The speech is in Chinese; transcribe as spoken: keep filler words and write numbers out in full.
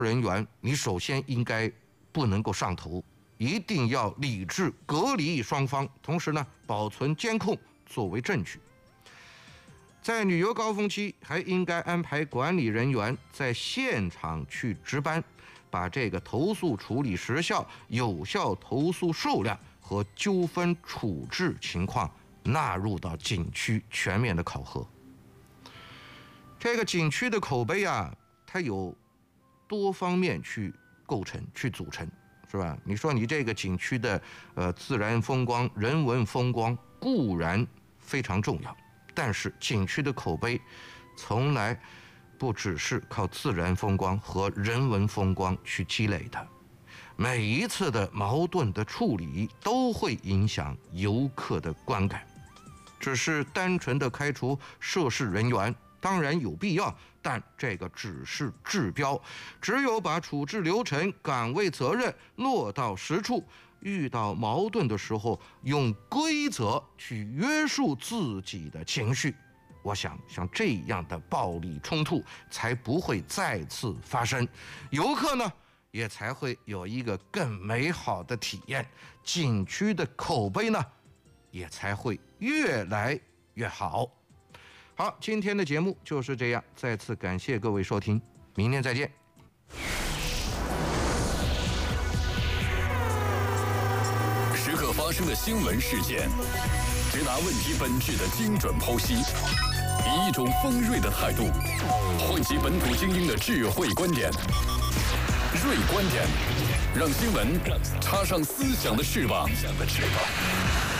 人员，你首先应该不能够上头，一定要理智隔离双方，同时呢，保存监控作为证据。在旅游高峰期，还应该安排管理人员在现场去值班，把这个投诉处理时效、有效投诉数量和纠纷处置情况纳入到景区全面的考核。这个景区的口碑啊，它有多方面去构成、去组成，是吧？你说你这个景区的呃自然风光、人文风光固然非常重要。但是景区的口碑从来不只是靠自然风光和人文风光去积累的，每一次的矛盾的处理都会影响游客的观感。只是单纯的开除涉事人员当然有必要，但这个只是治标，只有把处置流程、岗位责任落到实处，遇到矛盾的时候，用规则去约束自己的情绪，我想像这样的暴力冲突才不会再次发生，游客呢也才会有一个更美好的体验，景区的口碑呢也才会越来越好。好，今天的节目就是这样，再次感谢各位收听，明天再见。 时刻发生的新闻事件，直达问题本质的精准剖析，以一种锋锐的态度，汇集本土精英的智慧观点。锐观点，让新闻插上思想的翅膀。